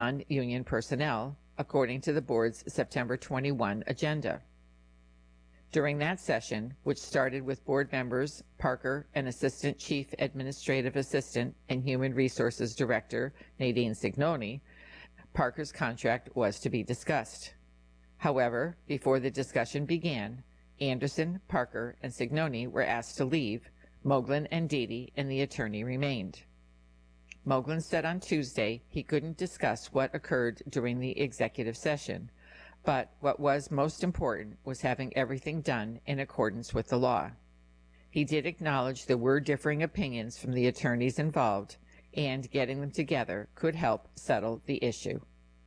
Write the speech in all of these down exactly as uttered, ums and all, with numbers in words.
non-union personnel, according to the board's September twenty-first agenda. During that session, which started with board members Parker and Assistant Chief Administrative Assistant and Human Resources Director Nadine Signoni, Parker's contract was to be discussed. However, before the discussion began, Anderson, Parker, and Signoni were asked to leave. Moglen and Dede and the attorney remained. Moglen said on Tuesday he couldn't discuss what occurred during the executive session, but what was most important was having everything done in accordance with the law. He did acknowledge there were differing opinions from the attorneys involved, and getting them together could help settle the issue.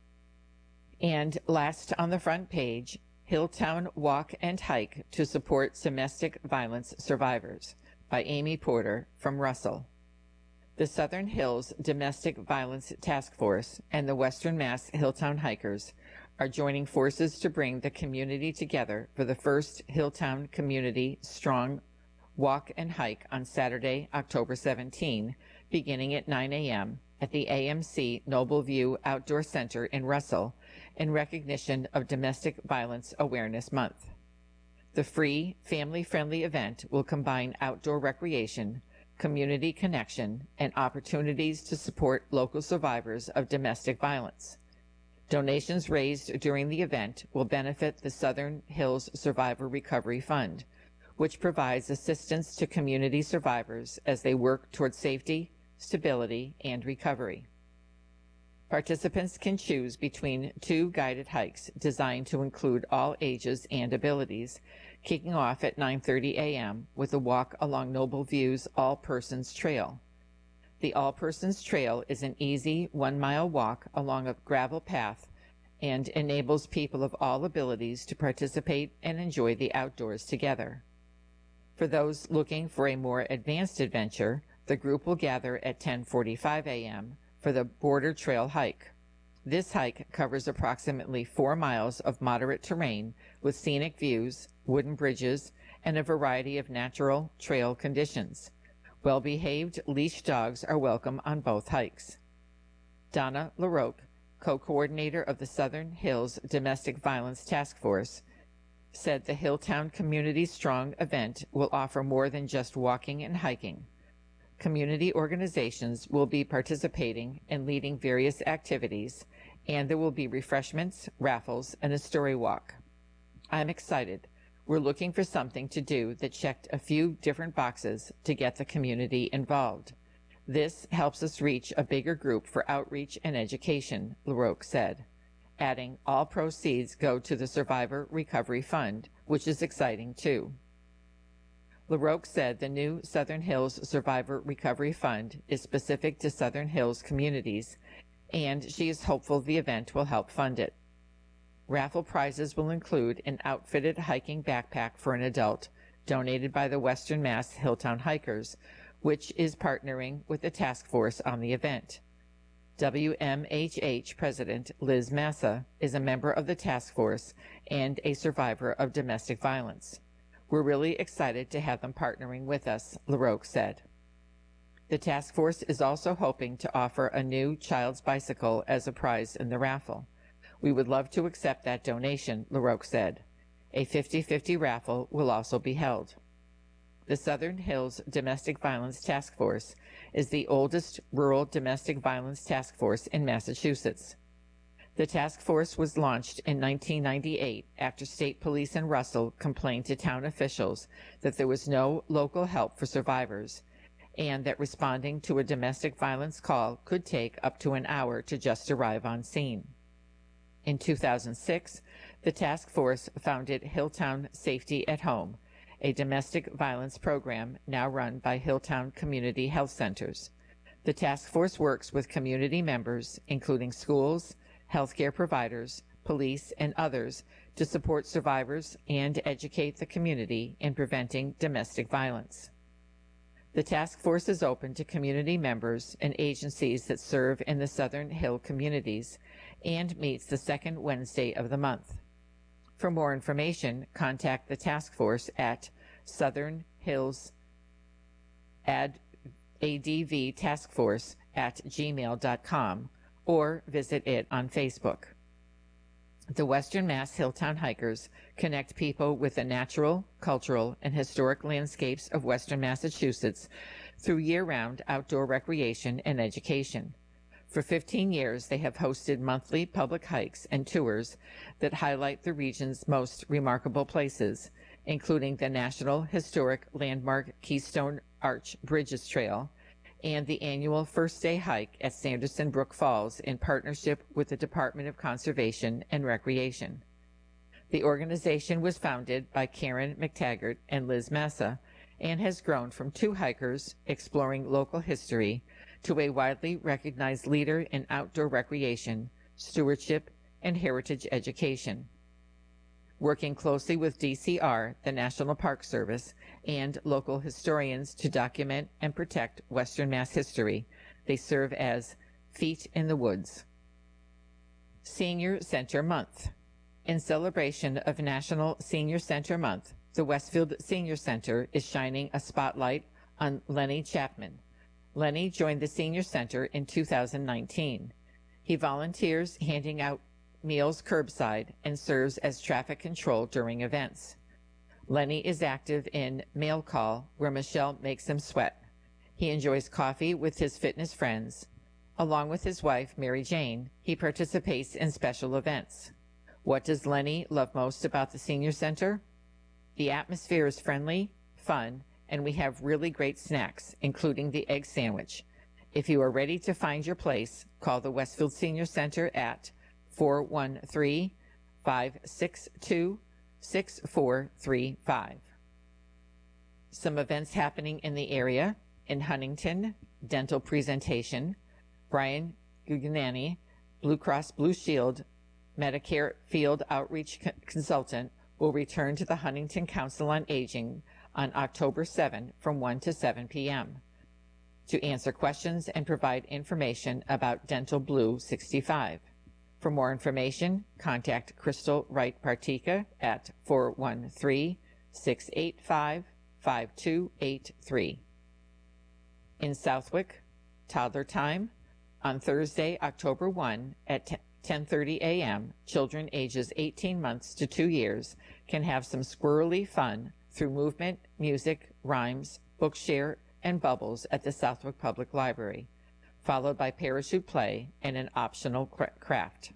And last on the front page, Hilltown Walk and Hike to Support Domestic Violence Survivors by Amy Porter from Russell. The Southern Hills Domestic Violence Task Force and the Western Mass Hilltown Hikers are joining forces to bring the community together for the first Hilltown Community Strong Walk and Hike on Saturday, October seventeenth, beginning at nine a m at the A M C Noble View Outdoor Center in Russell in recognition of Domestic Violence Awareness Month. The free, family-friendly event will combine outdoor recreation, community connection, and opportunities to support local survivors of domestic violence. Donations raised during the event will benefit the Southern Hills Survivor Recovery Fund, which provides assistance to community survivors as they work toward safety, stability, and recovery. Participants can choose between two guided hikes designed to include all ages and abilities, kicking off at nine thirty a m with a walk along Noble View's All Persons Trail. The All Persons Trail is an easy one-mile walk along a gravel path and enables people of all abilities to participate and enjoy the outdoors together. For those looking for a more advanced adventure, the group will gather at ten forty-five a m for the Border Trail hike. This hike covers approximately four miles of moderate terrain with scenic views, wooden bridges, and a variety of natural trail conditions. Well-behaved leashed dogs are welcome on both hikes. Donna LaRoque, co-coordinator of the Southern Hills Domestic Violence Task Force, said the Hilltown Community Strong event will offer more than just walking and hiking. Community organizations will be participating and leading various activities, and there will be refreshments, raffles, and a story walk. I'm excited. We're looking for something to do that checked a few different boxes to get the community involved. This helps us reach a bigger group for outreach and education, LaRoque said, adding all proceeds go to the Survivor Recovery Fund, which is exciting too. LaRoque said the new Southern Hills Survivor Recovery Fund is specific to Southern Hills communities, and she is hopeful the event will help fund it. Raffle prizes will include an outfitted hiking backpack for an adult, donated by the Western Mass Hilltown Hikers, which is partnering with the task force on the event. W M H H President Liz Massa is a member of the task force and a survivor of domestic violence. We're really excited to have them partnering with us, LaRoque said. The task force is also hoping to offer a new child's bicycle as a prize in the raffle. We would love to accept that donation, LaRoque said. A fifty fifty raffle will also be held. The Southern Hills Domestic Violence Task Force is the oldest rural domestic violence task force in Massachusetts. The task force was launched in nineteen ninety-eight after state police in Russell complained to town officials that there was no local help for survivors and that responding to a domestic violence call could take up to an hour to just arrive on scene. In two thousand six, the task force founded Hilltown Safety at Home, a domestic violence program now run by Hilltown Community Health Centers. The task force works with community members, including schools, healthcare providers, police, and others to support survivors and educate the community in preventing domestic violence. The task force is open to community members and agencies that serve in the Southern Hill communities and meets the second Wednesday of the month. For more information, contact the task force at Southern Hills A D V Task Force at gmail dot com or visit it on Facebook. The Western Mass Hilltown Hikers connect people with the natural, cultural, and historic landscapes of Western Massachusetts through year-round outdoor recreation and education. For fifteen years, they have hosted monthly public hikes and tours that highlight the region's most remarkable places, including the National Historic Landmark Keystone Arch Bridges Trail and the annual First Day Hike at Sanderson Brook Falls in partnership with the Department of Conservation and Recreation. The organization was founded by Karen McTaggart and Liz Massa and has grown from two hikers exploring local history to a widely recognized leader in outdoor recreation, stewardship, and heritage education. Working closely with D C R, the National Park Service, and local historians to document and protect Western Mass history, they serve as Feet in the Woods. Senior Center Month. In celebration of National Senior Center Month, the Westfield Senior Center is shining a spotlight on Lenny Chapman. Lenny joined the Senior Center in two thousand nineteen. He volunteers handing out meals curbside and serves as traffic control during events. Lenny is active in Mail Call, where Michelle makes him sweat. He enjoys coffee with his fitness friends. Along with his wife, Mary Jane, he participates in special events. What does Lenny love most about the Senior Center? The atmosphere is friendly, fun, and we have really great snacks, including the egg sandwich. If you are ready to find your place, call the Westfield Senior Center at four one three, five six two, six four three five. Some events happening in the area. In Huntington, dental presentation. Brian Gugnani, Blue Cross Blue Shield Medicare Field Outreach Consultant, will return to the Huntington Council on Aging on October seventh from one to seven p m to answer questions and provide information about Dental Blue sixty-five. For more information, contact Crystal Wright Partika at four one three, six eight five, five two eight three. In Southwick, Toddler Time. On Thursday, October first at ten thirty a m, children ages eighteen months to two years can have some squirrely fun through movement, music, rhymes, bookshare, and bubbles at the Southwick Public Library, followed by parachute play and an optional craft.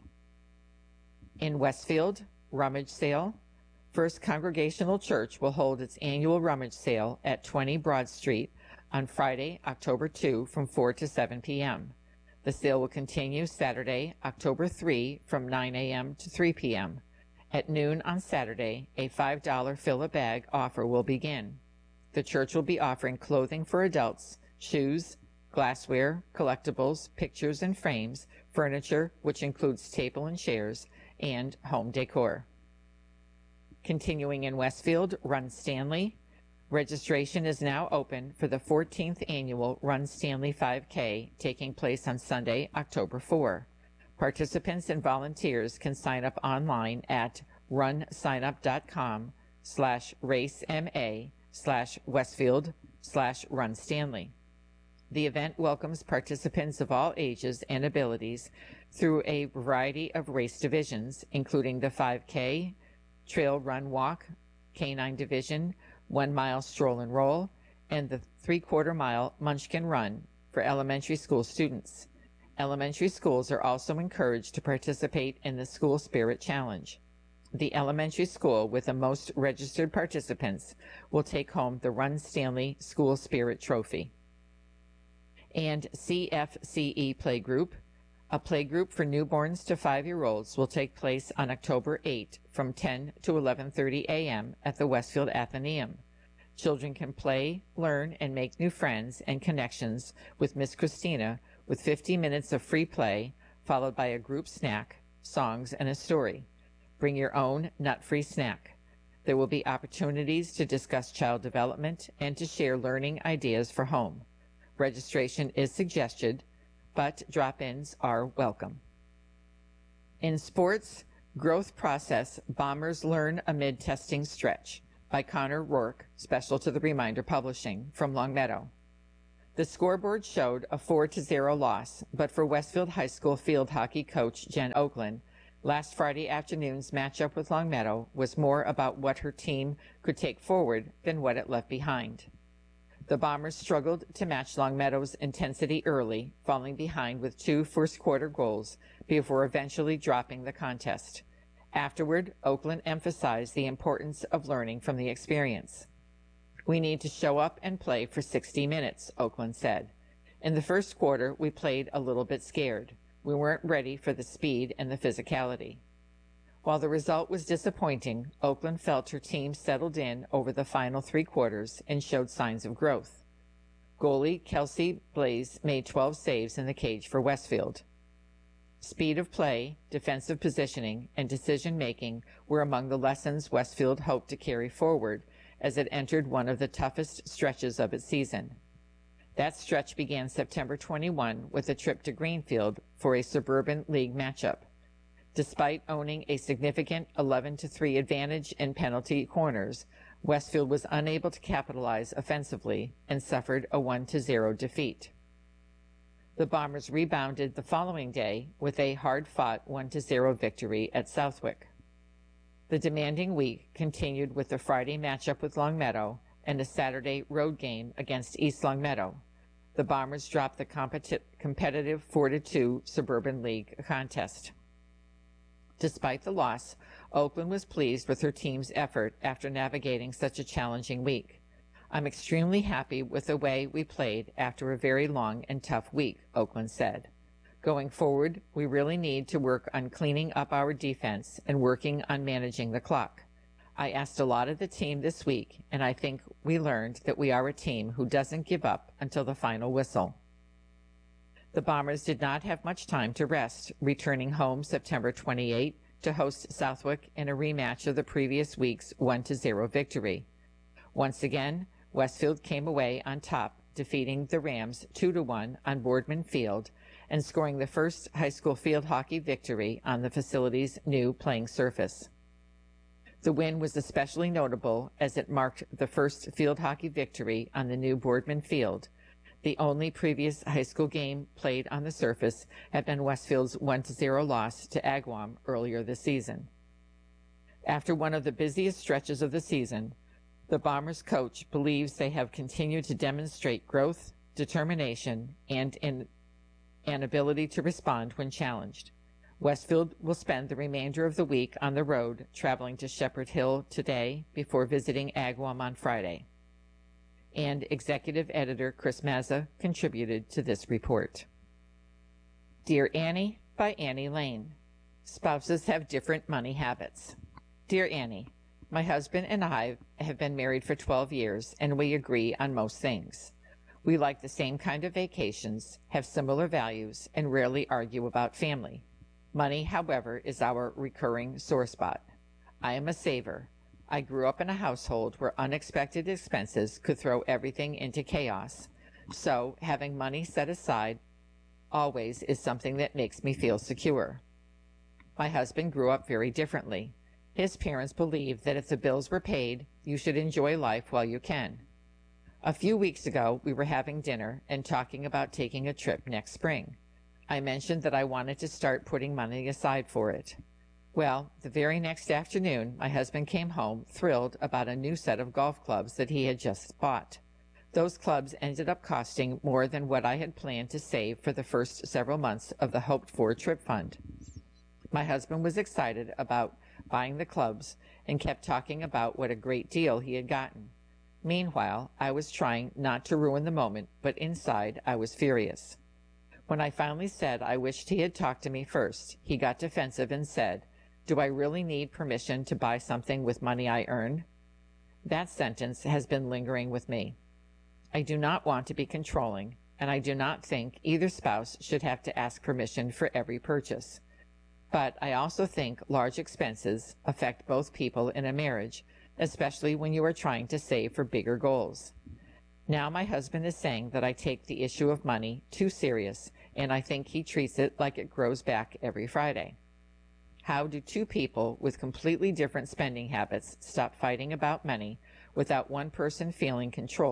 In Westfield, rummage sale. First Congregational Church will hold its annual rummage sale at twenty Broad Street on Friday, October second from four to seven p m The sale will continue Saturday, October third from nine a m to three p m At noon on Saturday, a five dollar fill-a-bag offer will begin. The church will be offering clothing for adults, shoes, glassware, collectibles, pictures and frames, furniture, which includes table and chairs, and home decor. Continuing in Westfield, Run Stanley. Registration is now open for the fourteenth annual Run Stanley five K taking place on Sunday, October fourth. Participants and volunteers can sign up online at runsignup.com slash racema slash Westfield slash Run Stanley. The event welcomes participants of all ages and abilities through a variety of race divisions, including the five K, Trail Run Walk, K nine Division, one mile stroll and roll, and the three-quarter mile Munchkin Run for elementary school students. Elementary schools are also encouraged to participate in the School Spirit Challenge. The elementary school with the most registered participants will take home the Run Stanley School Spirit Trophy. And C F C E Playgroup. A playgroup for newborns to five-year-olds will take place on October eighth from ten to eleven thirty a m at the Westfield Athenaeum. Children can play, learn, and make new friends and connections with Miss Christina with fifty minutes of free play, followed by a group snack, songs, and a story. Bring your own nut-free snack. There will be opportunities to discuss child development and to share learning ideas for home. Registration is suggested, but drop-ins are welcome. In sports, Growth Process, Bombers Learn Amid Testing Stretch by Connor Rourke, special to the Reminder Publishing from Longmeadow. The scoreboard showed a four to zero loss, but for Westfield High School field hockey coach Jen Oakland, last Friday afternoon's matchup with Longmeadow was more about what her team could take forward than what it left behind. The Bombers struggled to match Longmeadow's intensity early, falling behind with two first-quarter goals before eventually dropping the contest. Afterward, Oakland emphasized the importance of learning from the experience. "We need to show up and play for sixty minutes, Oakland said. In the first quarter, we played a little bit scared. We weren't ready for the speed and the physicality." While the result was disappointing, Oakland felt her team settled in over the final three quarters and showed signs of growth. Goalie Kelsey Blaze made twelve saves in the cage for Westfield. Speed of play, defensive positioning, and decision-making were among the lessons Westfield hoped to carry forward as it entered one of the toughest stretches of its season. That stretch began September twenty-first with a trip to Greenfield for a Suburban League matchup. Despite owning a significant eleven to three advantage in penalty corners, Westfield was unable to capitalize offensively and suffered a one to zero defeat. The Bombers rebounded the following day with a hard-fought one to zero victory at Southwick. The demanding week continued with the Friday matchup with Longmeadow and a Saturday road game against East Longmeadow. The Bombers dropped the competi- competitive four to two Suburban League contest. Despite the loss, Oakland was pleased with her team's effort after navigating such a challenging week. "I'm extremely happy with the way we played after a very long and tough week," Oakland said. "Going forward, we really need to work on cleaning up our defense and working on managing the clock. I asked a lot of the team this week, and I think we learned that we are a team who doesn't give up until the final whistle." The Bombers did not have much time to rest, returning home September twenty-eighth to host Southwick in a rematch of the previous week's one to zero victory. Once again, Westfield came away on top, defeating the Rams two to one on Boardman Field and scoring the first high school field hockey victory on the facility's new playing surface. The win was especially notable as it marked the first field hockey victory on the new Boardman Field. The only previous high school game played on the surface had been Westfield's one to zero loss to Agawam earlier this season. After one of the busiest stretches of the season, the Bombers coach believes they have continued to demonstrate growth, determination, and in an ability to respond when challenged. Westfield will spend the remainder of the week on the road, traveling to Shepherd Hill today before visiting Agawam on Friday. And executive editor Chris Mazza contributed to this report. Dear Annie by Annie Lane. Spouses have different money habits. Dear Annie, my husband and I have been married for twelve years, and we agree on most things. We like the same kind of vacations, have similar values, and rarely argue about family. Money, however, is our recurring sore spot. I am a saver. I grew up in a household where unexpected expenses could throw everything into chaos, so having money set aside always is something that makes me feel secure. My husband grew up very differently. His parents believed that if the bills were paid, you should enjoy life while you can. A few weeks ago, we were having dinner and talking about taking a trip next spring. I mentioned that I wanted to start putting money aside for it. Well, the very next afternoon, my husband came home thrilled about a new set of golf clubs that he had just bought. Those clubs ended up costing more than what I had planned to save for the first several months of the hoped-for trip fund. My husband was excited about buying the clubs and kept talking about what a great deal he had gotten. Meanwhile, I was trying not to ruin the moment, but inside I was furious. When I finally said I wished he had talked to me first, he got defensive and said, "Do I really need permission to buy something with money I earn?" That sentence has been lingering with me. I do not want to be controlling, and I do not think either spouse should have to ask permission for every purchase. But I also think large expenses affect both people in a marriage, especially when you are trying to save for bigger goals. Now my husband is saying that I take the issue of money too serious, and I think he treats it like it grows back every Friday. How do two people with completely different spending habits stop fighting about money without one person feeling controlled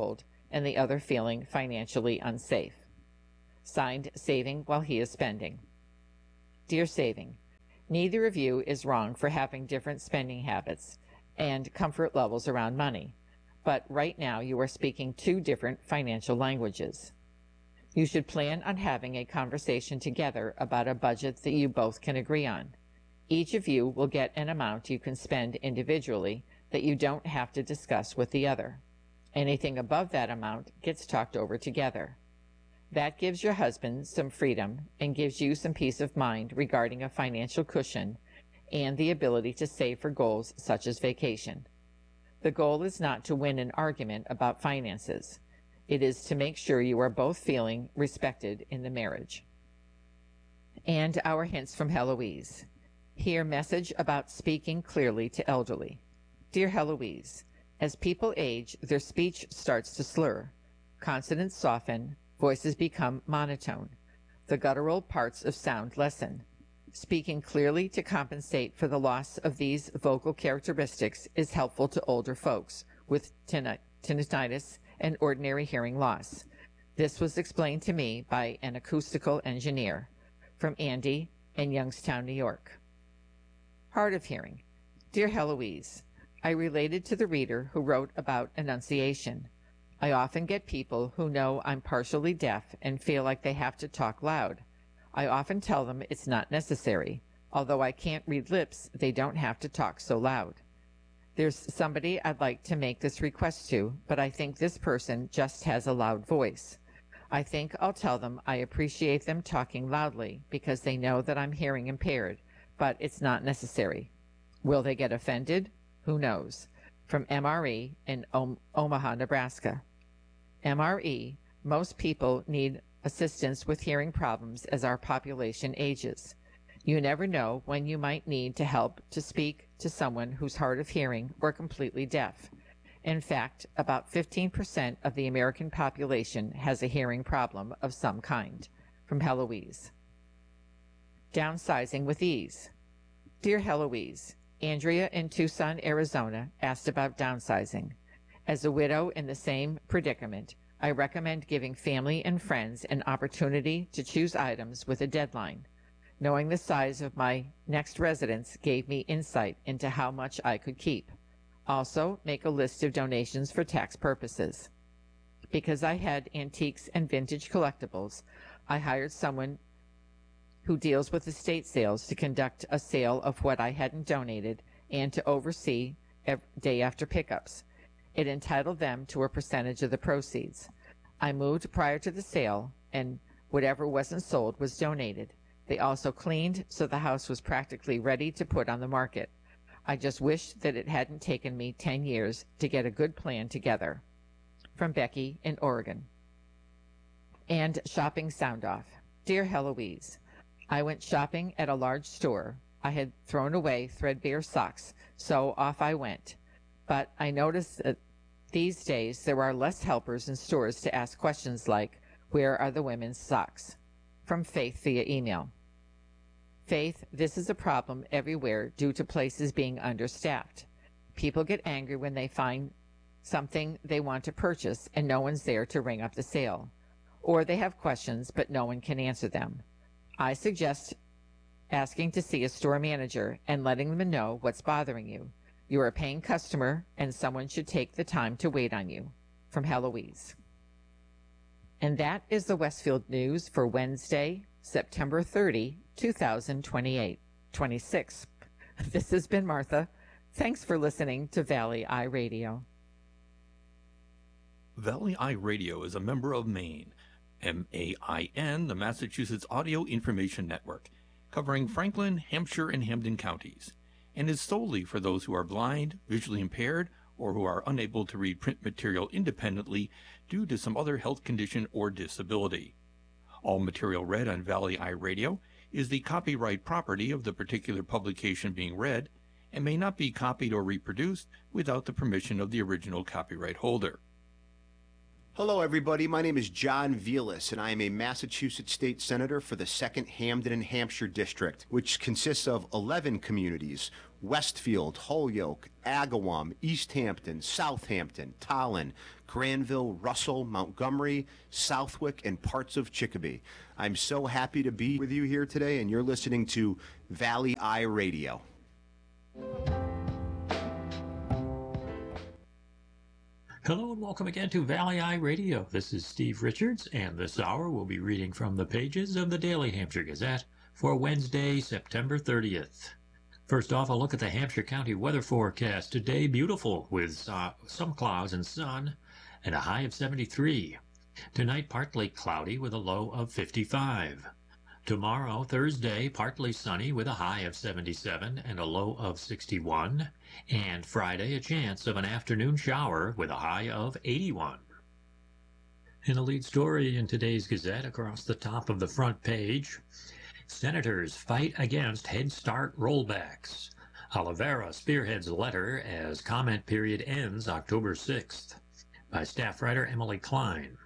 and the other feeling financially unsafe. Signed, Saving While He is Spending. Dear Saving, neither of you is wrong for having different spending habits and comfort levels around money, but right now you are speaking two different financial languages. You should plan on having a conversation together about a budget that you both can agree on. Each of you will get an amount you can spend individually that you don't have to discuss with the other. Anything above that amount gets talked over together. That gives your husband some freedom and gives you some peace of mind regarding a financial cushion and the ability to save for goals such as vacation. The goal is not to win an argument about finances. It is to make sure you are both feeling respected in the marriage. And our hints from Heloise. Here, message about speaking clearly to elderly. Dear Heloise, as people age, their speech starts to slur. Consonants soften, voices become monotone. The guttural parts of sound lessen. Speaking clearly to compensate for the loss of these vocal characteristics is helpful to older folks with tinnitus and ordinary hearing loss. This was explained to me by an acoustical engineer. From Andy in Youngstown, New York. Hard of hearing. Dear Heloise, I related to the reader who wrote about enunciation. I often get people who know I'm partially deaf and feel like they have to talk loud. I often tell them it's not necessary. Although I can't read lips, they don't have to talk so loud. There's somebody I'd like to make this request to, but I think this person just has a loud voice. I think I'll tell them I appreciate them talking loudly because they know that I'm hearing impaired, but it's not necessary. Will they get offended? Who knows? From M R E in Om- Omaha, Nebraska. M R E, most people need assistance with hearing problems as our population ages. You never know when you might need to help to speak to someone who's hard of hearing or completely deaf. In fact, about fifteen percent of the American population has a hearing problem of some kind. From Heloise. Downsizing with ease. Dear Heloise, Andrea in Tucson, Arizona asked about downsizing. As a widow in the same predicament, I recommend giving family and friends an opportunity to choose items with a deadline. Knowing the size of my next residence gave me insight into how much I could keep. Also, make a list of donations for tax purposes. Because I had antiques and vintage collectibles, I hired someone who deals with estate sales to conduct a sale of what I hadn't donated and to oversee day after pickups. It entitled them to a percentage of the proceeds. I moved prior to the sale, and whatever wasn't sold was donated. They also cleaned, so the house was practically ready to put on the market. I just wish that it hadn't taken me ten years to get a good plan together. From Becky in Oregon. And shopping sound off. Dear Heloise, I went shopping at a large store. I had thrown away threadbare socks, so off I went. But I noticed that these days there are less helpers in stores to ask questions like, where are the women's socks? From Faith via email. Faith, this is a problem everywhere due to places being understaffed. People get angry when they find something they want to purchase and no one's there to ring up the sale. Or they have questions but no one can answer them. I suggest asking to see a store manager and letting them know what's bothering you. You are a paying customer and someone should take the time to wait on you. From Heloise. And that is the Westfield News for Wednesday, September thirtieth, two thousand twenty-eight, twenty-six. This has been Martha. Thanks for listening to Valley Eye Radio. Valley Eye Radio is a member of MAIN, M A I N, the Massachusetts Audio Information Network, covering Franklin, Hampshire, and Hampden counties, and is solely for those who are blind, visually impaired, or who are unable to read print material independently due to some other health condition or disability. All material read on Valley Eye Radio is the copyright property of the particular publication being read and may not be copied or reproduced without the permission of the original copyright holder. Hello, everybody. My name is John Velas, and I am a Massachusetts State Senator for the second Hamden and Hampshire District, which consists of eleven communities: Westfield, Holyoke, Agawam, East Hampton, Southampton, Tolland, Granville, Russell, Montgomery, Southwick, and parts of Chicopee. I'm so happy to be with you here today, and you're listening to Valley Eye Radio. Hello and welcome again to Valley Eye Radio. This is Steve Richards, and this hour we'll be reading from the pages of the Daily Hampshire Gazette for Wednesday, September thirtieth. First off, a look at the Hampshire County weather forecast. Today, beautiful with uh, some clouds and sun and a high of seventy-three. Tonight, partly cloudy with a low of fifty-five. Tomorrow, Thursday, partly sunny with a high of seventy-seven and a low of sixty-one. And Friday, a chance of an afternoon shower with a high of eighty-one. In a lead story in today's Gazette, across the top of the front page, Senators fight against Head Start rollbacks. Oliveira spearheads letter as comment period ends October sixth. By staff writer Emily Klein.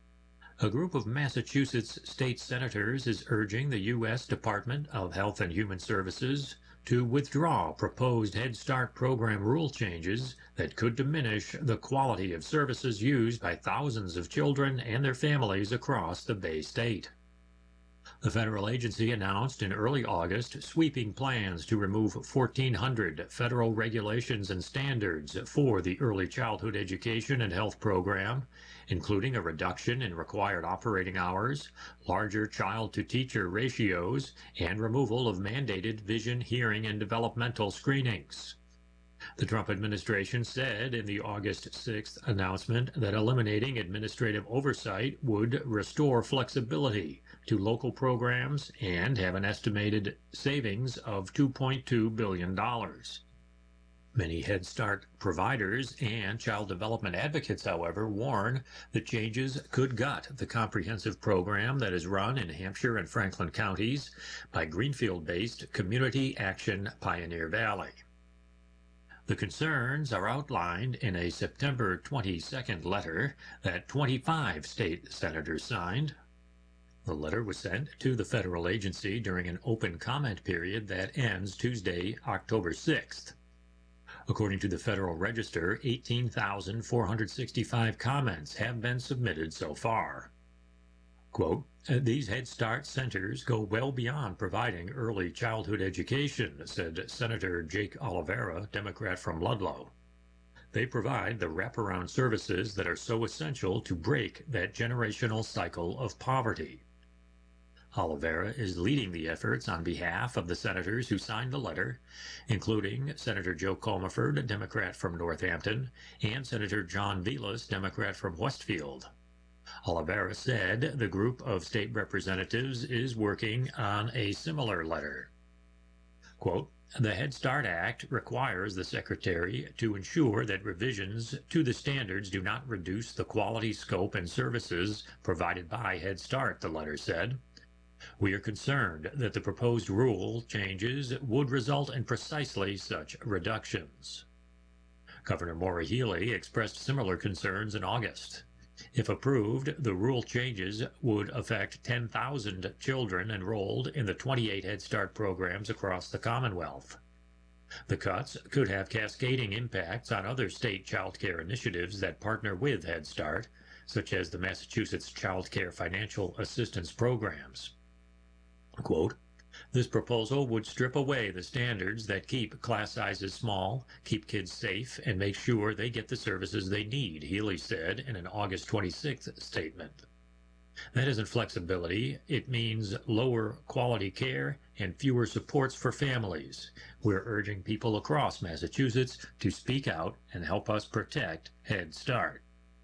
A group of Massachusetts state senators is urging the U S Department of Health and Human Services to withdraw proposed Head Start program rule changes that could diminish the quality of services used by thousands of children and their families across the Bay State. The federal agency announced in early August sweeping plans to remove fourteen hundred federal regulations and standards for the early childhood education and health program, including a reduction in required operating hours, larger child-to-teacher ratios, and removal of mandated vision, hearing, and developmental screenings. The Trump administration said in the August sixth announcement that eliminating administrative oversight would restore flexibility to local programs and have an estimated savings of two point two billion dollars. Many Head Start providers and child development advocates, however, warn the changes could gut the comprehensive program that is run in Hampshire and Franklin counties by Greenfield-based Community Action Pioneer Valley. The concerns are outlined in a September twenty-second letter that twenty-five state senators signed. The letter was sent to the federal agency during an open comment period that ends Tuesday, October sixth. According to the Federal Register, eighteen thousand four hundred sixty-five comments have been submitted so far. Quote, "These Head Start centers go well beyond providing early childhood education," said Senator Jake Oliveira, Democrat from Ludlow. "They provide the wraparound services that are so essential to break that generational cycle of poverty." Oliveira is leading the efforts on behalf of the senators who signed the letter, including Senator Joe Colmaford, Democrat from Northampton, and Senator John Velas, Democrat from Westfield. Oliveira said the group of state representatives is working on a similar letter. Quote, "The Head Start Act requires the Secretary to ensure that revisions to the standards do not reduce the quality, scope, and services provided by Head Start," the letter said. "We are concerned that the proposed rule changes would result in precisely such reductions." Governor Maura Healey expressed similar concerns in August. If approved, the rule changes would affect ten thousand children enrolled in the twenty-eight Head Start programs across the Commonwealth. The cuts could have cascading impacts on other state child care initiatives that partner with Head Start, such as the Massachusetts Child Care Financial Assistance Programs. Quote, "This proposal would strip away the standards that keep class sizes small, keep kids safe, and make sure they get the services they need," Healey said in an August twenty-sixth statement. "That isn't flexibility. It means lower quality care and fewer supports for families. We're urging people across Massachusetts to speak out and help us protect Head Start."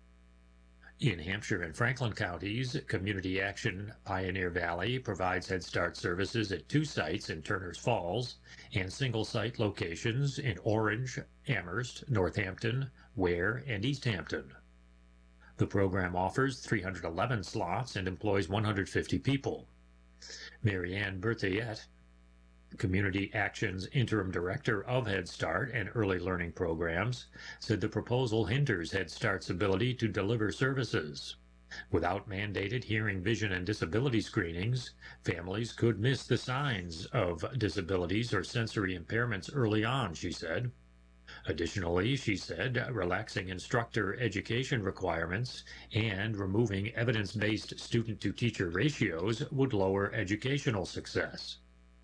In Hampshire and Franklin counties, Community Action Pioneer Valley provides Head Start services at two sites in Turners Falls and single-site locations in Orange, Amherst, Northampton, Ware, and East Hampton. The program offers three hundred eleven slots and employs one hundred fifty people. Mary Ann Berthayette, Community Action's interim director of Head Start and Early Learning Programs, said the proposal hinders Head Start's ability to deliver services. Without mandated hearing, vision, and disability screenings, families could miss the signs of disabilities or sensory impairments early on, she said. Additionally, she said, relaxing instructor education requirements and removing evidence-based student-to-teacher ratios would lower educational success.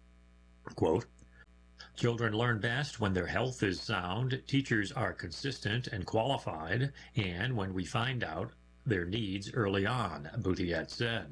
Quote, children learn best when their health is sound, teachers are consistent and qualified, and when we find out their needs early on, Boutiette said.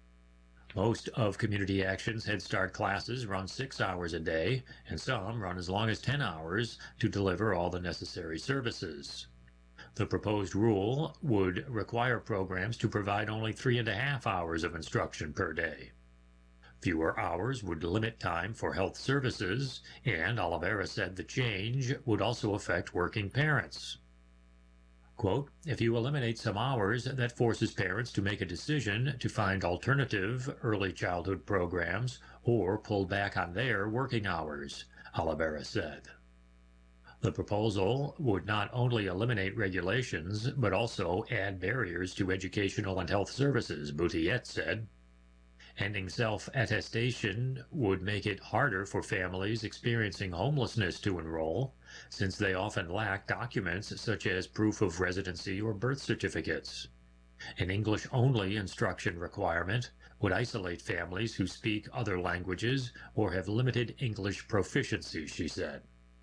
Most of Community Action's Head Start classes run six hours a day, and some run as long as ten hours to deliver all the necessary services. The proposed rule would require programs to provide only three and a half hours of instruction per day. Fewer hours would limit time for health services, and Oliveira said the change would also affect working parents. Quote, if you eliminate some hours, that forces parents to make a decision to find alternative early childhood programs or pull back on their working hours, Oliveira said. The proposal would not only eliminate regulations, but also add barriers to educational and health services, Boutiette said. Ending self-attestation would make it harder for families experiencing homelessness to enroll, since they often lack documents such as proof of residency or birth certificates. An English-only instruction requirement would isolate families who speak other languages or have limited English proficiency, she said.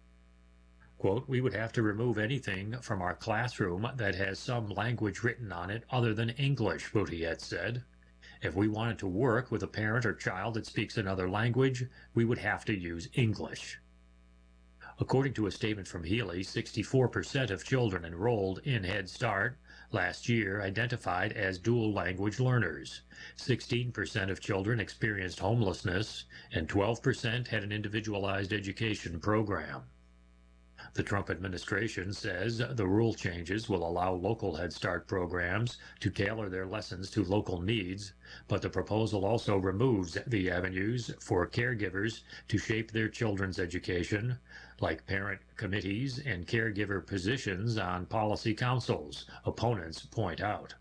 Quote, we would have to remove anything from our classroom that has some language written on it other than English, Boutiette said. If we wanted to work with a parent or child that speaks another language, we would have to use English. According to a statement from Healy, sixty-four percent of children enrolled in Head Start last year identified as dual language learners. sixteen percent of children experienced homelessness, and twelve percent had an individualized education program. The Trump administration says the rule changes will allow local Head Start programs to tailor their lessons to local needs, but the proposal also removes the avenues for caregivers to shape their children's education, like parent committees and caregiver positions on policy councils, opponents point out.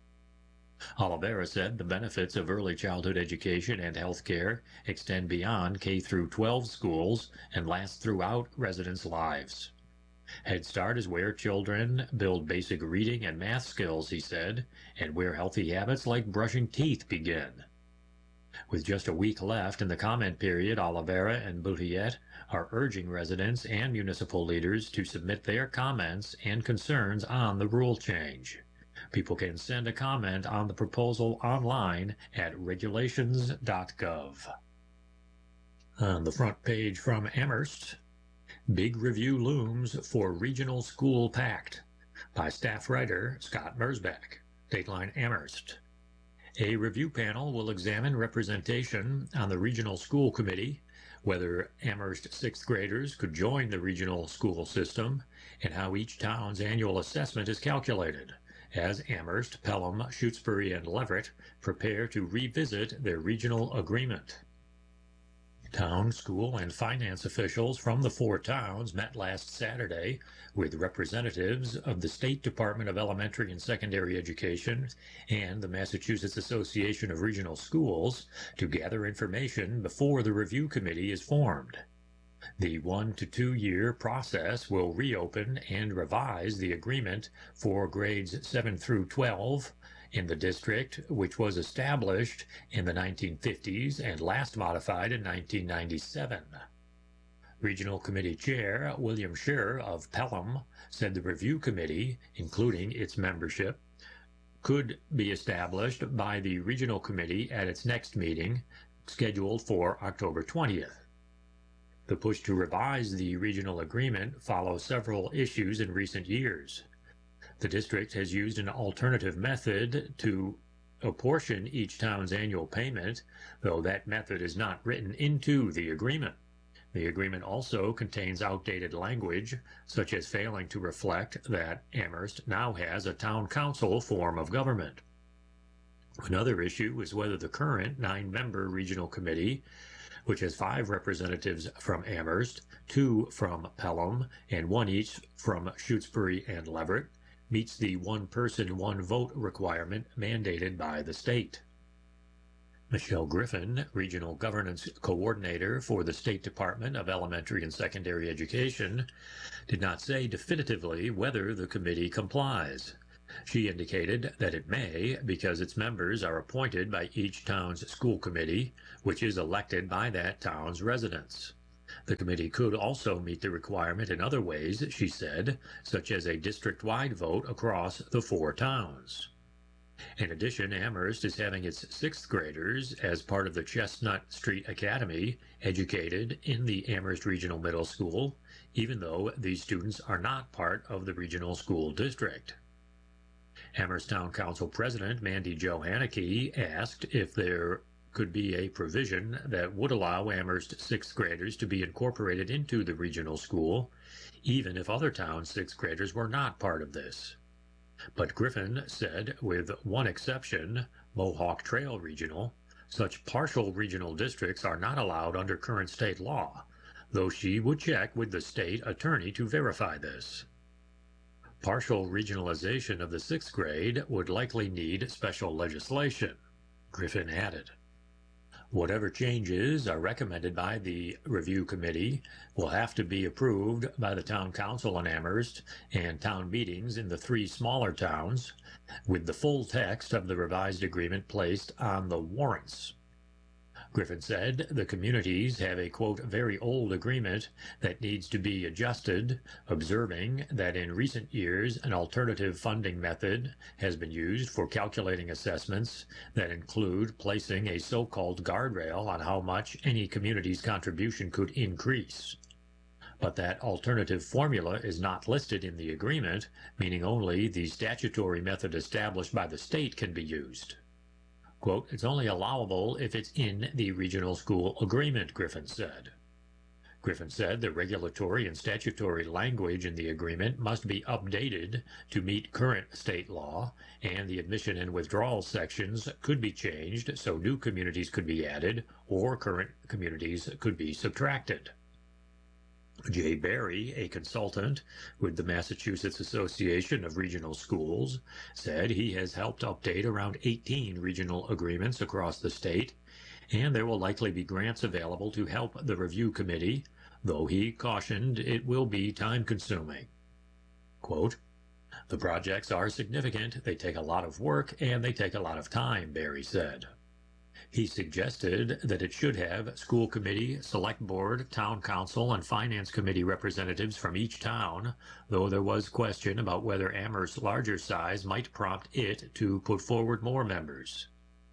Oliveira said the benefits of early childhood education and health care extend beyond K through twelve schools and last throughout residents' lives. Head Start is where children build basic reading and math skills, he said, and where healthy habits like brushing teeth begin. With just a week left in the comment period, Oliveira and Boutiette are urging residents and municipal leaders to submit their comments and concerns on the rule change. People can send a comment on the proposal online at regulations dot gov. On the front page from Amherst, big review looms for Regional School Pact by staff writer Scott Mersbeck, Dateline Amherst. A review panel will examine representation on the Regional School Committee, whether Amherst sixth graders could join the regional school system, and how each town's annual assessment is calculated, as Amherst, Pelham, Shutesbury, and Leverett prepare to revisit their regional agreement. Town, school, and finance officials from the four towns met last Saturday with representatives of the State Department of Elementary and Secondary Education and the Massachusetts Association of Regional Schools to gather information before the review committee is formed. The one to two year process will reopen and revise the agreement for grades seven through twelve in the district, which was established in the nineteen fifties and last modified in nineteen ninety-seven. Regional Committee Chair William Scher of Pelham said the review committee, including its membership, could be established by the Regional Committee at its next meeting, scheduled for October twentieth. The push to revise the regional agreement follows several issues in recent years. The district has used an alternative method to apportion each town's annual payment, though that method is not written into the agreement. The agreement also contains outdated language, such as failing to reflect that Amherst now has a town council form of government. Another issue is whether the current nine-member regional committee which has five representatives from Amherst, two from Pelham, and one each from Shutesbury and Leverett, meets the one-person, one-vote requirement mandated by the state. Michelle Griffin, Regional Governance Coordinator for the State Department of Elementary and Secondary Education, did not say definitively whether the committee complies. She indicated that it may because its members are appointed by each town's school committee, which is elected by that town's residents. The committee could also meet the requirement in other ways, she said, such as a district-wide vote across the four towns. In addition, Amherst is having its sixth graders, as part of the Chestnut Street Academy, educated in the Amherst Regional Middle School, even though these students are not part of the regional school district. Amherst Town Council President Mandy Johanneke asked if there could be a provision that would allow Amherst sixth graders to be incorporated into the regional school, even if other towns' sixth graders were not part of this. But Griffin said, with one exception, Mohawk Trail Regional, such partial regional districts are not allowed under current state law, though she would check with the state attorney to verify this. Partial regionalization of the sixth grade would likely need special legislation, Griffin added. Whatever changes are recommended by the review committee will have to be approved by the town council in Amherst and town meetings in the three smaller towns, with the full text of the revised agreement placed on the warrants. Griffin said the communities have a, quote, very old agreement that needs to be adjusted, observing that in recent years an alternative funding method has been used for calculating assessments that include placing a so-called guardrail on how much any community's contribution could increase. But that alternative formula is not listed in the agreement, meaning only the statutory method established by the state can be used. Quote, it's only allowable if it's in the regional school agreement, Griffin said. Griffin said the regulatory and statutory language in the agreement must be updated to meet current state law, and the admission and withdrawal sections could be changed so new communities could be added or current communities could be subtracted. Jay Berry, a consultant with the Massachusetts Association of Regional Schools, said he has helped update around eighteen regional agreements across the state, and there will likely be grants available to help the review committee, though he cautioned it will be time-consuming. Quote, the projects are significant, they take a lot of work, and they take a lot of time, Berry said. He suggested that it should have school committee, select board, town council, and finance committee representatives from each town, though there was question about whether Amherst's larger size might prompt it to put forward more members.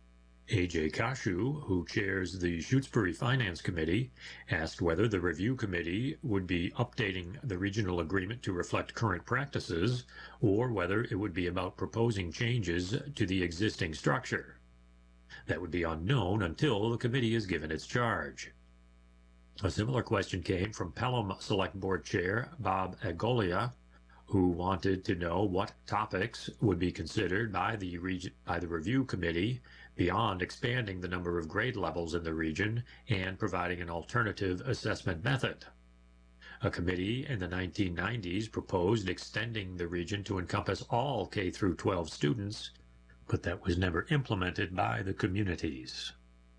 A J Kashu, who chairs the Shutesbury Finance Committee, asked whether the review committee would be updating the regional agreement to reflect current practices, or whether it would be about proposing changes to the existing structure. That would be unknown until the committee is given its charge. A similar question came from Pelham Select Board Chair Bob Agolia, who wanted to know what topics would be considered by the, reg- by the review committee beyond expanding the number of grade levels in the region and providing an alternative assessment method. A committee in the nineteen nineties proposed extending the region to encompass all K through twelve students, but that was never implemented by the communities.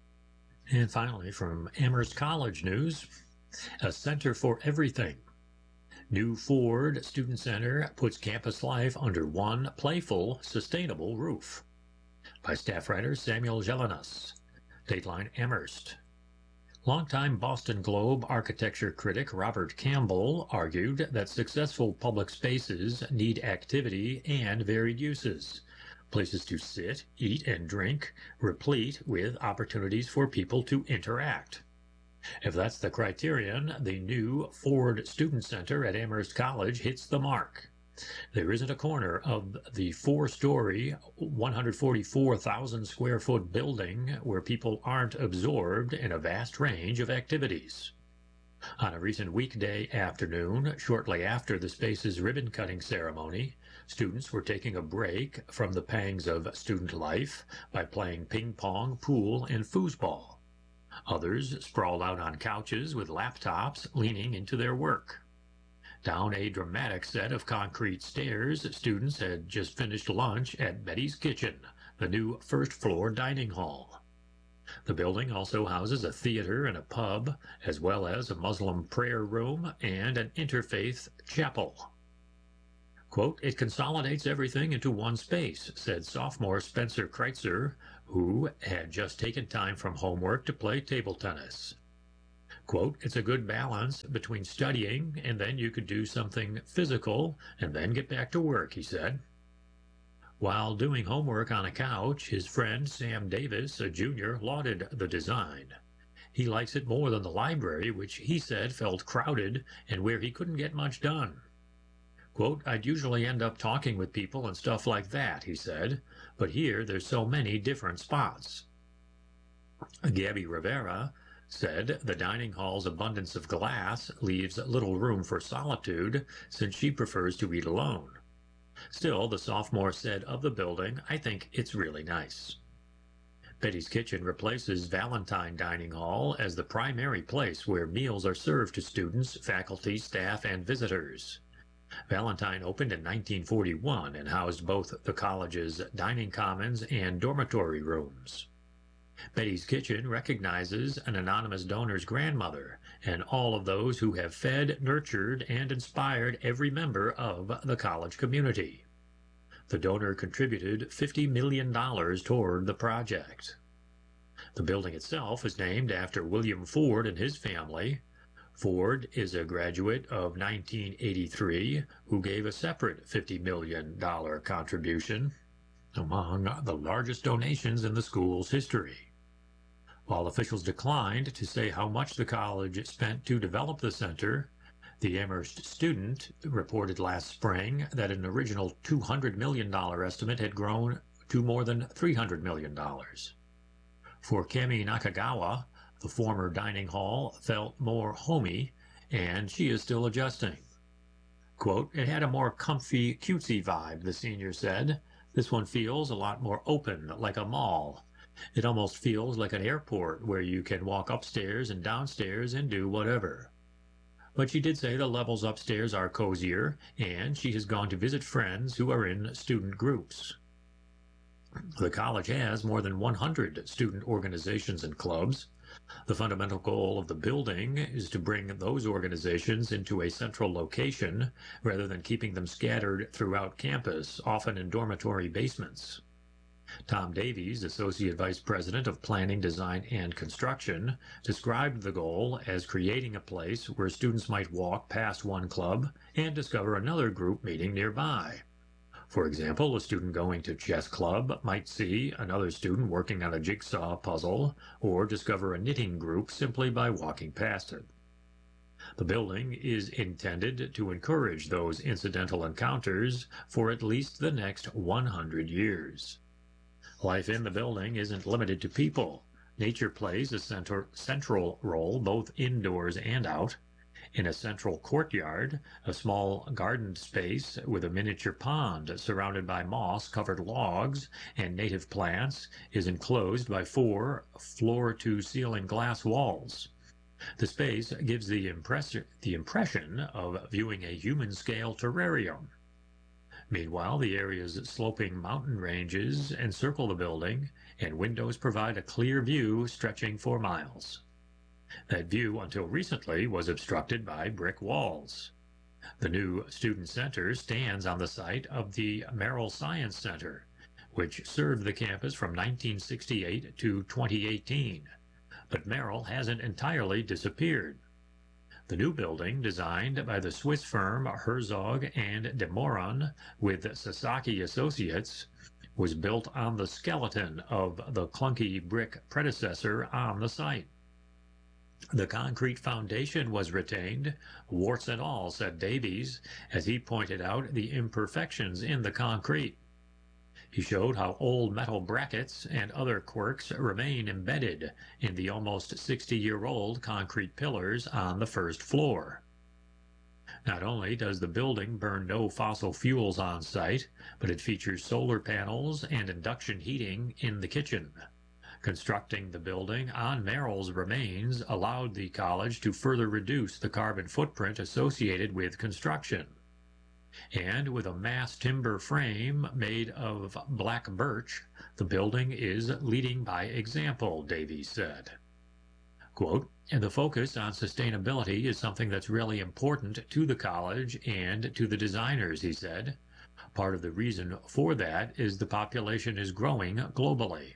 And finally, from Amherst College News, a Center for Everything. New Ford Student Center puts campus life under one playful, sustainable roof. By staff writer Samuel Jelinas. Dateline Amherst. Longtime Boston Globe architecture critic Robert Campbell argued that successful public spaces need activity and varied uses. Places to sit, eat, and drink, replete with opportunities for people to interact. If that's the criterion, the new Ford Student Center at Amherst College hits the mark. There isn't a corner of the four-story, one hundred forty-four thousand square foot building where people aren't absorbed in a vast range of activities. On a recent weekday afternoon, shortly after the space's ribbon-cutting ceremony, students were taking a break from the pangs of student life by playing ping pong, pool, and foosball. Others sprawled out on couches with laptops leaning into their work. Down a dramatic set of concrete stairs, students had just finished lunch at Betty's Kitchen, the new first-floor dining hall. The building also houses a theater and a pub, as well as a Muslim prayer room and an interfaith chapel. Quote, "It consolidates everything into one space," said sophomore Spencer Kreitzer, who had just taken time from homework to play table tennis. Quote, "It's a good balance between studying and then you could do something physical and then get back to work," he said. While doing homework on a couch, his friend Sam Davis, a junior, lauded the design. He likes it more than the library, which he said felt crowded and where he couldn't get much done. Quote, "I'd usually end up talking with people and stuff like that," he said, "but here there's so many different spots." Gabby Rivera said the dining hall's abundance of glass leaves little room for solitude since she prefers to eat alone. Still, the sophomore said of the building, "I think it's really nice." Betty's Kitchen replaces Valentine Dining Hall as the primary place where meals are served to students, faculty, staff, and visitors. Valentine opened in nineteen forty-one and housed both the college's dining commons and dormitory rooms. Betty's Kitchen recognizes an anonymous donor's grandmother and all of those who have fed, nurtured, and inspired every member of the college community. The donor contributed fifty million dollars toward the project. The building itself is named after William Ford and his family. Ford is a graduate of nineteen eighty-three who gave a separate fifty million dollars contribution, among the largest donations in the school's history. While officials declined to say how much the college spent to develop the center, the Amherst Student reported last spring that an original two hundred million dollars estimate had grown to more than three hundred million dollars. For Kemi Nakagawa, the former dining hall felt more homey, and she is still adjusting. Quote, "It had a more comfy, cutesy vibe," the senior said. "This one feels a lot more open, like a mall. It almost feels like an airport where you can walk upstairs and downstairs and do whatever." But she did say the levels upstairs are cozier, and she has gone to visit friends who are in student groups. The college has more than one hundred student organizations and clubs. The fundamental goal of the building is to bring those organizations into a central location rather than keeping them scattered throughout campus, often in dormitory basements. Tom Davies, Associate Vice President of Planning, Design, and Construction, described the goal as creating a place where students might walk past one club and discover another group meeting nearby. For example, a student going to chess club might see another student working on a jigsaw puzzle or discover a knitting group simply by walking past it. The building is intended to encourage those incidental encounters for at least the next one hundred years. Life in the building isn't limited to people. Nature plays a center, central role both indoors and out. In a central courtyard, a small garden space with a miniature pond surrounded by moss-covered logs and native plants is enclosed by four floor-to-ceiling glass walls. The space gives the, impress the impression of viewing a human-scale terrarium. Meanwhile, the area's sloping mountain ranges encircle the building, and windows provide a clear view stretching for miles. That view, until recently, was obstructed by brick walls. The new Student Center stands on the site of the Merrill Science Center, which served the campus from nineteen sixty-eight to twenty eighteen, but Merrill hasn't entirely disappeared. The new building, designed by the Swiss firm Herzog and de Moron with Sasaki Associates, was built on the skeleton of the clunky brick predecessor on the site. The concrete foundation was retained, warts and all, said Davies, as he pointed out the imperfections in the concrete. He showed how old metal brackets and other quirks remain embedded in the almost sixty-year-old concrete pillars on the first floor. Not only does the building burn no fossil fuels on site, but it features solar panels and induction heating in the kitchen. Constructing the building on Merrill's remains allowed the college to further reduce the carbon footprint associated with construction. And with a mass timber frame made of black birch, the building is leading by example, Davies said. Quote, and the focus on sustainability is something that's really important to the college and to the designers, he said. Part of the reason for that is the population is growing globally.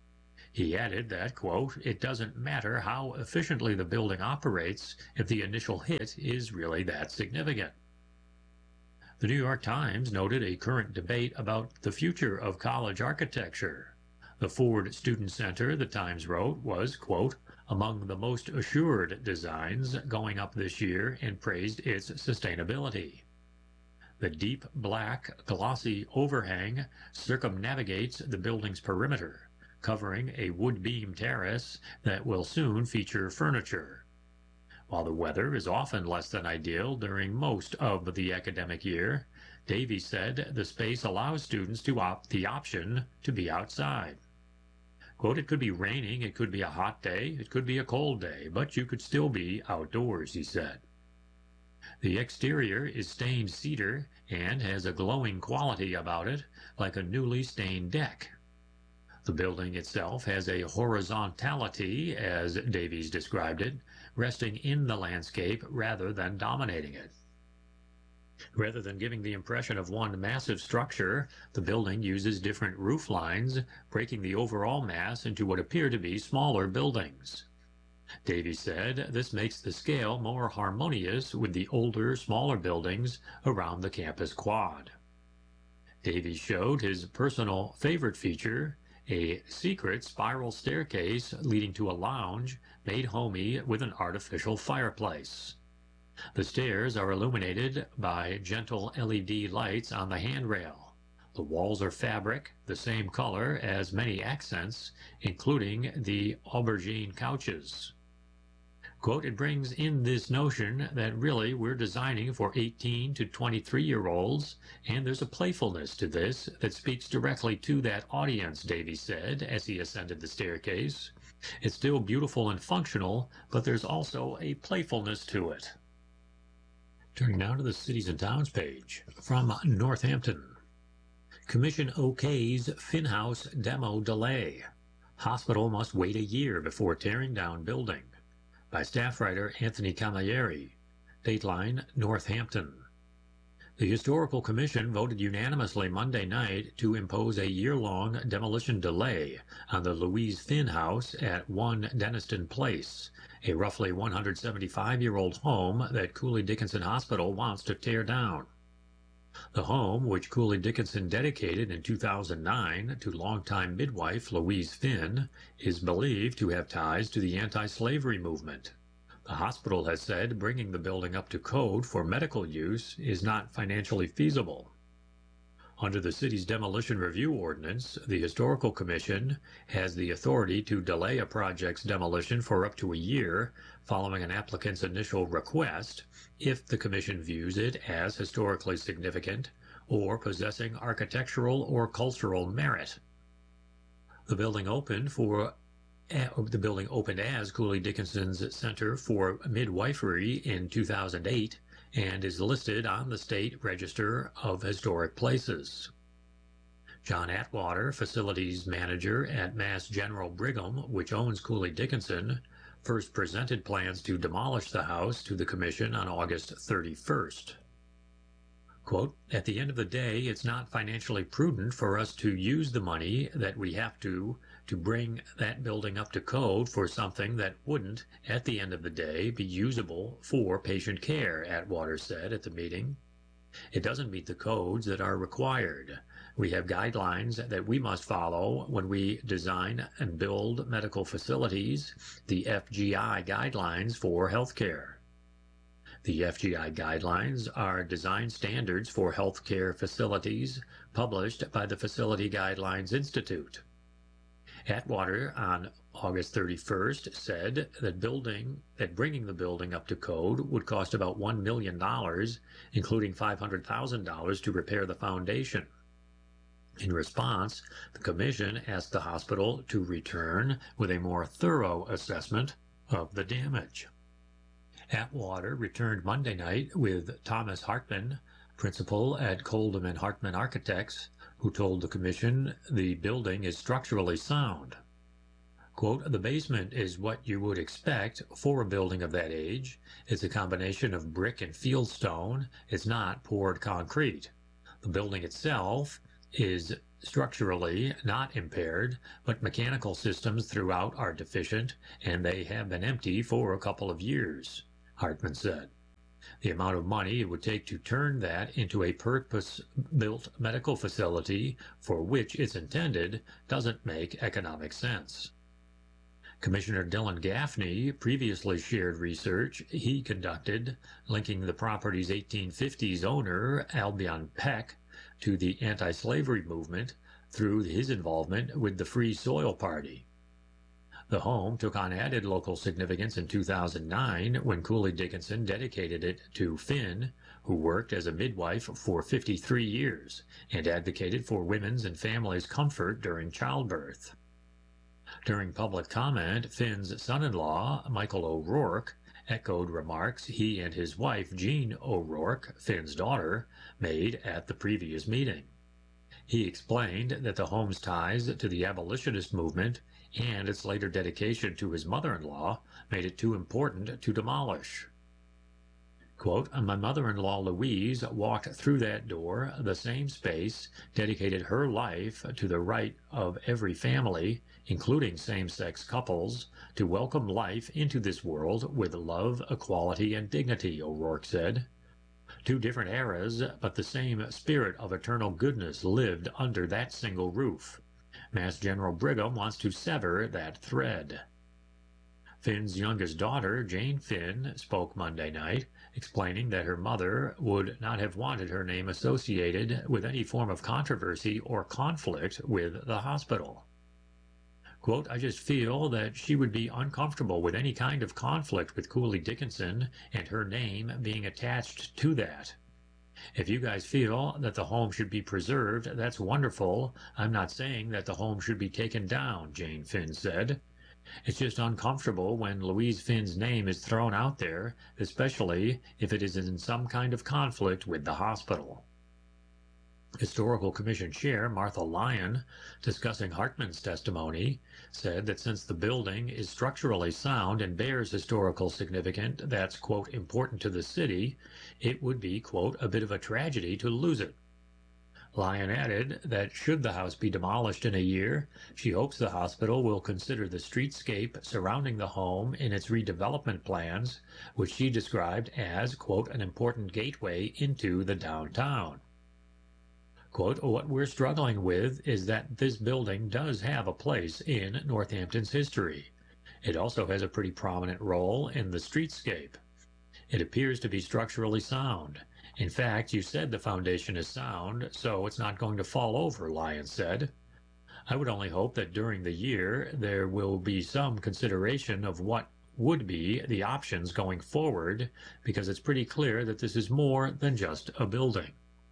He added that, quote, it doesn't matter how efficiently the building operates if the initial hit is really that significant. The New York Times noted a current debate about the future of college architecture. The Ford Student Center, the Times wrote, was, quote, among the most assured designs going up this year and praised its sustainability. The deep black glossy overhang circumnavigates the building's perimeter, covering a wood beam terrace that will soon feature furniture. While the weather is often less than ideal during most of the academic year, Davies said the space allows students to opt the option to be outside. Quote, it could be raining, it could be a hot day, it could be a cold day, but you could still be outdoors, he said. The exterior is stained cedar and has a glowing quality about it, like a newly stained deck. The building itself has a horizontality, as Davies described it, resting in the landscape rather than dominating it. Rather than giving the impression of one massive structure, the building uses different roof lines, breaking the overall mass into what appear to be smaller buildings. Davies said this makes the scale more harmonious with the older, smaller buildings around the campus quad. Davies showed his personal favorite feature, a secret spiral staircase leading to a lounge made homey with an artificial fireplace. The stairs are illuminated by gentle L E D lights on the handrail. The walls are fabric, the same color as many accents, including the aubergine couches. Quote, it brings in this notion that really we're designing for eighteen to twenty-three-year-olds, and there's a playfulness to this that speaks directly to that audience, Davies said as he ascended the staircase. It's still beautiful and functional, but there's also a playfulness to it. Turning now to the Cities and Towns page from Northampton. Commission okays Finhouse demo delay. Hospital must wait a year before tearing down building. By staff writer Anthony Camilleri. Dateline, Northampton. The Historical Commission voted unanimously Monday night to impose a year-long demolition delay on the Louise Finn House at one Denniston Place, a roughly one hundred seventy-five-year-old home that Cooley Dickinson Hospital wants to tear down. The home, which Cooley Dickinson dedicated in two thousand nine to longtime midwife Louise Finn, is believed to have ties to the anti-slavery movement. The hospital has said bringing the building up to code for medical use is not financially feasible. Under the city's demolition review ordinance, the Historical Commission has the authority to delay a project's demolition for up to a year following an applicant's initial request if the commission views it as historically significant or possessing architectural or cultural merit. The building opened for the building opened as Cooley Dickinson's Center for Midwifery in two thousand eight and is listed on the State Register of Historic Places. John Atwater, facilities manager at Mass General Brigham, which owns Cooley Dickinson, first presented plans to demolish the house to the commission on August thirty-first. Quote, at the end of the day, it's not financially prudent for us to use the money that we have to to bring that building up to code for something that wouldn't, at the end of the day, be usable for patient care, Atwater said at the meeting. It doesn't meet the codes that are required. We have guidelines that we must follow when we design and build medical facilities, the F G I guidelines for healthcare. The F G I guidelines are design standards for healthcare facilities published by the Facility Guidelines Institute. Atwater on August thirty-first said that building that bringing the building up to code would cost about one million dollars, including five hundred thousand dollars to repair the foundation. In response, the commission asked the hospital to return with a more thorough assessment of the damage. Atwater returned Monday night with Thomas Hartman, principal at Coldham and Hartman Architects, who told the commission the building is structurally sound. Quote, the basement is what you would expect for a building of that age. It's a combination of brick and fieldstone. It's not poured concrete. The building itself is structurally not impaired, but mechanical systems throughout are deficient, and they have been empty for a couple of years, Hartman said. The amount of money it would take to turn that into a purpose-built medical facility for which it's intended doesn't make economic sense. Commissioner Dylan Gaffney previously shared research he conducted linking the property's eighteen fifties owner, Albion Peck, to the anti-slavery movement through his involvement with the Free Soil Party. The home took on added local significance in two thousand nine when Cooley Dickinson dedicated it to Finn, who worked as a midwife for fifty-three years and advocated for women's and families' comfort during childbirth. During public comment, Finn's son-in-law, Michael O'Rourke, echoed remarks he and his wife, Jean O'Rourke, Finn's daughter, made at the previous meeting. He explained that the home's ties to the abolitionist movement and its later dedication to his mother-in-law made it too important to demolish. Quote, my mother-in-law Louise walked through that door, the same space, dedicated her life to the right of every family, including same-sex couples, to welcome life into this world with love, equality, and dignity, O'Rourke said. Two different eras, but the same spirit of eternal goodness lived under that single roof. Mass General Brigham wants to sever that thread. Finn's youngest daughter, Jane Finn, spoke Monday night, explaining that her mother would not have wanted her name associated with any form of controversy or conflict with the hospital. Quote, I just feel that she would be uncomfortable with any kind of conflict with Cooley Dickinson and her name being attached to that. If you guys feel that the home should be preserved, that's wonderful. I'm not saying that the home should be taken down, Jane Finn said. It's just uncomfortable when Louise Finn's name is thrown out there, especially if it is in some kind of conflict with the hospital. Historical Commission Chair Martha Lyon, discussing Hartman's testimony, said that since the building is structurally sound and bears historical significance that's, quote, important to the city, it would be, quote, a bit of a tragedy to lose it. Lyon added that should the house be demolished in a year, she hopes the hospital will consider the streetscape surrounding the home in its redevelopment plans, which she described as, quote, an important gateway into the downtown. Quote, what we're struggling with is that this building does have a place in Northampton's history. It also has a pretty prominent role in the streetscape. It appears to be structurally sound. In fact, you said the foundation is sound, so it's not going to fall over, Lyon said. I would only hope that during the year there will be some consideration of what would be the options going forward, because it's pretty clear that this is more than just a building.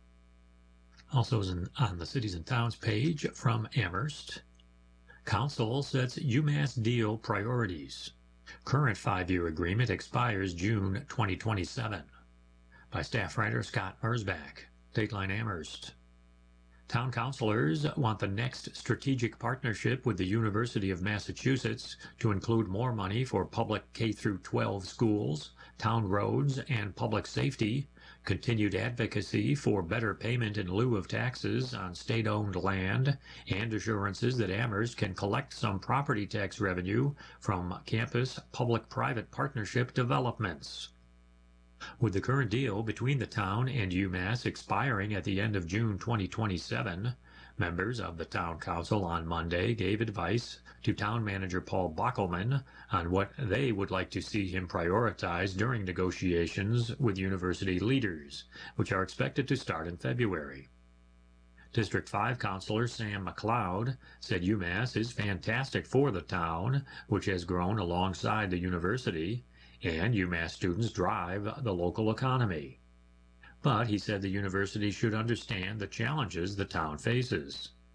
Also on the Cities and Towns page from Amherst, Council sets UMass deal priorities. Current five-year agreement expires June twenty twenty-seven. By staff writer Scott Mersbach, Dateline Amherst. Town councilors want the next strategic partnership with the University of Massachusetts to include more money for public K through twelve schools, town roads, and public safety, continued advocacy for better payment in lieu of taxes on state-owned land, and assurances that Amherst can collect some property tax revenue from campus public-private partnership developments. With the current deal between the town and UMass expiring at the end of June twenty twenty-seven, members of the Town Council on Monday gave advice to Town Manager Paul Bockelman on what they would like to see him prioritize during negotiations with university leaders, which are expected to start in February. District five Councilor Sam McLeod said UMass is fantastic for the town, which has grown alongside the university, and UMass students drive the local economy. But he said the university should understand the challenges the town faces.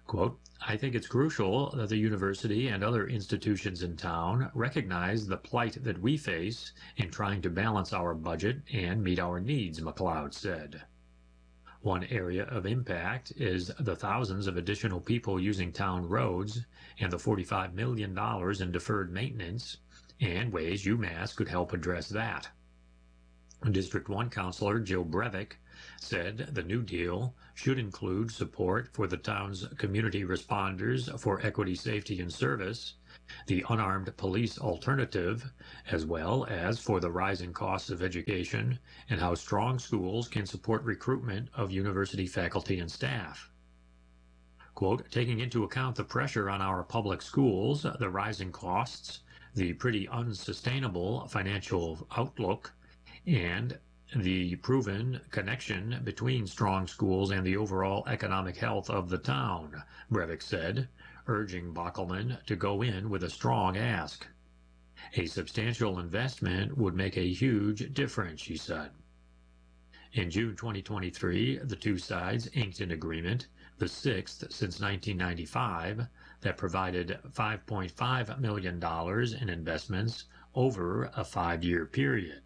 Quote, I think it's crucial that the university and other institutions in town recognize the plight that we face in trying to balance our budget and meet our needs, McLeod said. One area of impact is the thousands of additional people using town roads and the forty-five million dollars in deferred maintenance, and ways UMass could help address that. District one Councilor Jill Brevick said the New Deal should include support for the town's community responders for equity, safety, and service, the unarmed police alternative, as well as for the rising costs of education and how strong schools can support recruitment of university faculty and staff. Quote, taking into account the pressure on our public schools, the rising costs, the pretty unsustainable financial outlook, and the proven connection between strong schools and the overall economic health of the town, Brevick said, urging Bockelman to go in with a strong ask. A substantial investment would make a huge difference, she said. In June twenty twenty-three, the two sides inked an agreement, the sixth since nineteen ninety-five, that provided five point five million dollars in investments over a five-year period.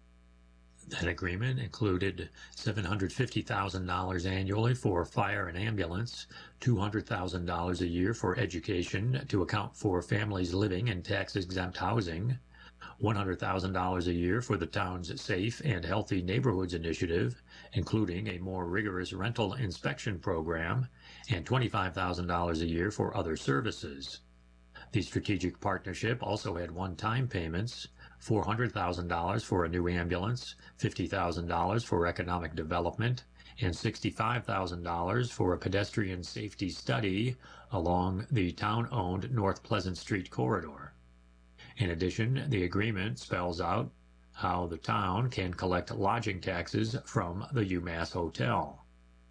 That agreement included seven hundred fifty thousand dollars annually for fire and ambulance, two hundred thousand dollars a year for education to account for families living in tax-exempt housing, one hundred thousand dollars a year for the town's Safe and Healthy Neighborhoods Initiative, including a more rigorous rental inspection program, and twenty-five thousand dollars a year for other services. The strategic partnership also had one-time payments, four hundred thousand dollars for a new ambulance, fifty thousand dollars for economic development, and sixty-five thousand dollars for a pedestrian safety study along the town-owned North Pleasant Street corridor. In addition, the agreement spells out how the town can collect lodging taxes from the UMass Hotel.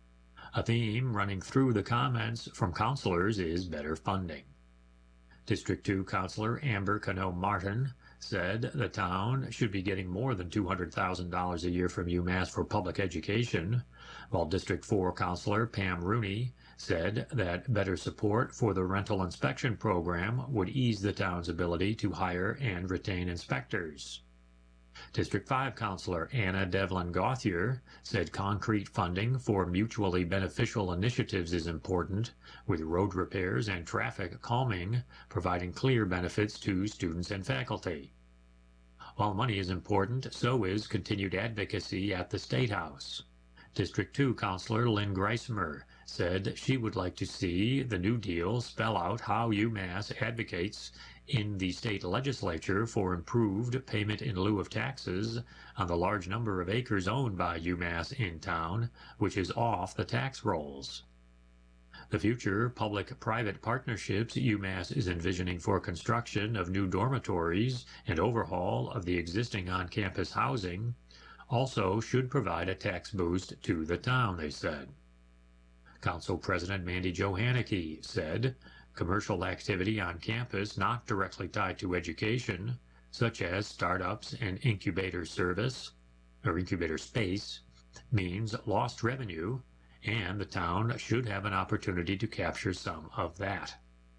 A theme running through the comments from councilors is better funding. District two Councilor Amber Cano Martin said the town should be getting more than two hundred thousand dollars a year from UMass for public education, while District four Councilor Pam Rooney said that better support for the rental inspection program would ease the town's ability to hire and retain inspectors. District five Councilor Anna Devlin Gauthier said concrete funding for mutually beneficial initiatives is important, with road repairs and traffic calming providing clear benefits to students and faculty. While money is important, so is continued advocacy at the State House. District two Councilor Lynn Greismer said she would like to see the New Deal spell out how UMass advocates in the state legislature for improved payment in lieu of taxes on the large number of acres owned by UMass in town, which is off the tax rolls. The future public-private partnerships UMass is envisioning for construction of new dormitories and overhaul of the existing on-campus housing also should provide a tax boost to the town, they said. Council President Mandy Jo Haneke said commercial activity on campus not directly tied to education, such as startups and incubator service or incubator space, means lost revenue, and the town should have an opportunity to capture some of that.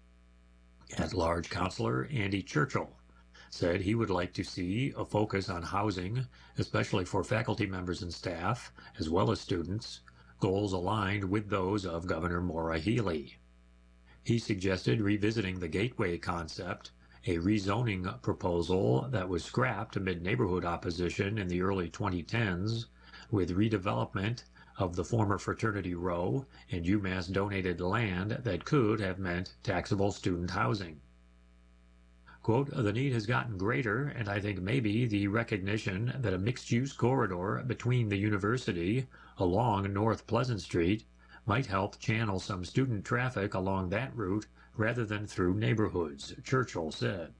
At-large Councilor Andy Churchill said he would like to see a focus on housing, especially for faculty members and staff, as well as students, goals aligned with those of Governor Maura Healey. He suggested revisiting the gateway concept, a rezoning proposal that was scrapped amid neighborhood opposition in the early twenty tens, with redevelopment of the former Fraternity Row and UMass donated land that could have meant taxable student housing. Quote, the need has gotten greater, and I think maybe the recognition that a mixed-use corridor between the university along North Pleasant Street might help channel some student traffic along that route rather than through neighborhoods, Churchill said.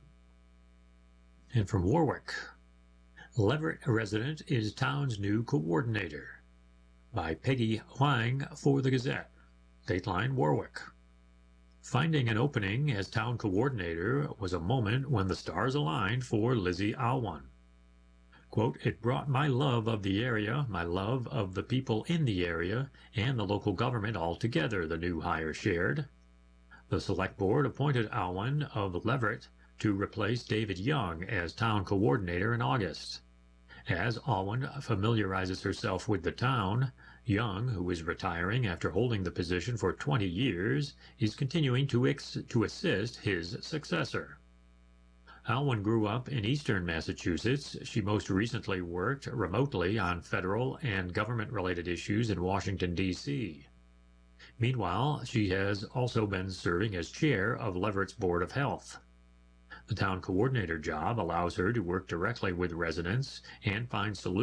And from Warwick, Leverett resident is town's new coordinator, by Peggy Huang for the Gazette, Dateline Warwick. Finding an opening as town coordinator was a moment when the stars aligned for Lizzie Alwan. Quote, it brought my love of the area, my love of the people in the area, and the local government all together, the new hire shared. The Select Board appointed Alwyn of Leverett to replace David Young as town coordinator in August. As Alwyn familiarizes herself with the town, Young, who is retiring after holding the position for twenty years, is continuing to, ex to assist his successor. Alwyn grew up in eastern Massachusetts. She most recently worked remotely on federal and government-related issues in Washington, D C Meanwhile, she has also been serving as chair of Leverett's Board of Health. The town coordinator job allows her to work directly with residents and find solutions